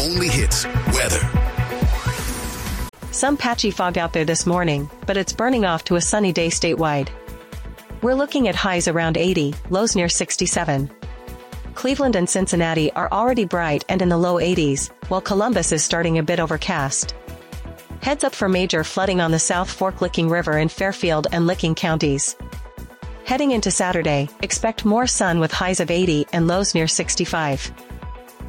only hits weather. Some patchy fog out there this morning, but it's burning off to a sunny day statewide. We're looking at highs around 80, lows near 67. Cleveland and Cincinnati are already bright and in the low 80s, while Columbus is starting a bit overcast. Heads up for major flooding on the South Fork Licking River in Fairfield and Licking counties. Heading into Saturday, expect more sun with highs of 80 and lows near 65.